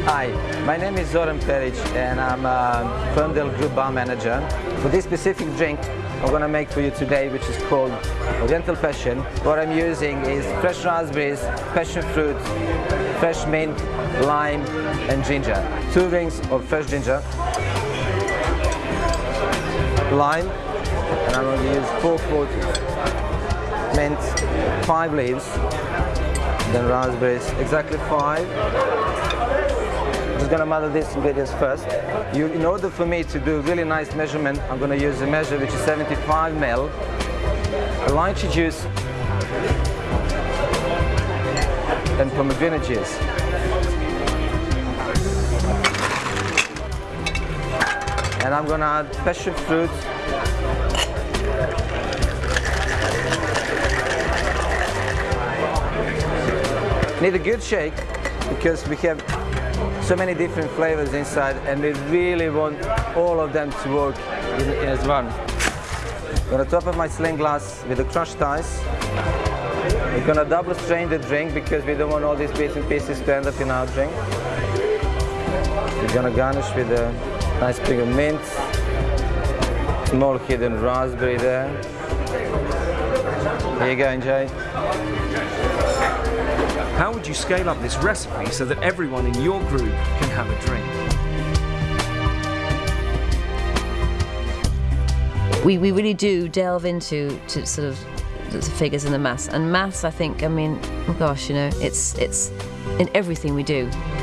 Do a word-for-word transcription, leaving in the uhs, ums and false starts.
Hi, my name is Zoran Peric and I'm a Ferndale Group Bar Manager. For this specific drink I'm going to make for you today, which is called Oriental Passion, what I'm using is fresh raspberries, passion fruit, fresh mint, lime and ginger. Two rings of fresh ginger, lime, and I'm going to use four quarters, mint, five leaves, then raspberries, exactly five. I'm just going to muddle these ingredients first. You, in order for me to do really nice measurement, I'm going to use a measure which is seventy-five milliliters, lychee juice and pomegranate juice. And I'm going to add passion fruit, need a good shake because we have so many different flavors inside and we really want all of them to work in, in as one. I'm going to top up my sling glass with the crushed ice. We're going to double strain the drink because we don't want all these bits and pieces to end up in our drink. We're going to garnish with a nice sprig of mint, small hidden raspberry there. Here you go, enjoy. How would you scale up this recipe so that everyone in your group can have a drink? We, we really do delve into to sort of the figures and the maths. And maths, I think, I mean, oh gosh, you know, it's, it's in everything we do.